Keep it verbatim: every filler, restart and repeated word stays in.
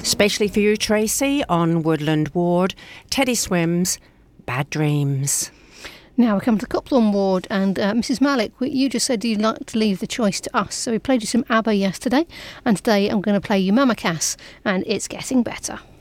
Especially for you, Tracy, on Woodland Ward, Teddy Swims, Bad Dreams. Now we come to Copland Ward, and uh, Missus Malik, you just said you'd like to leave the choice to us. So we played you some ABBA yesterday, and today I'm going to play you Mama Cass, and It's Getting Better.